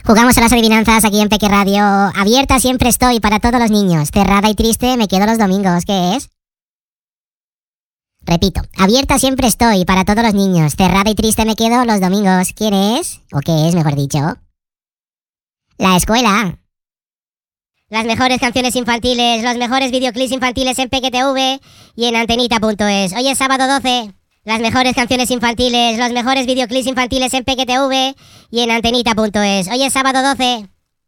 Jugamos a las adivinanzas aquí en Peque Radio. Abierta siempre estoy para todos los niños. Cerrada y triste me quedo los domingos. ¿Qué es? Repito, abierta siempre estoy para todos los niños. Cerrada y triste me quedo los domingos. ¿Quién es? ¿O qué es, mejor dicho? La escuela. Las mejores canciones infantiles, los mejores videoclips infantiles en PequeTV y en Antenita.es. Hoy es sábado 12. Las mejores canciones infantiles, los mejores videoclips infantiles en PequeTV y en Antenita.es. Hoy es sábado 12.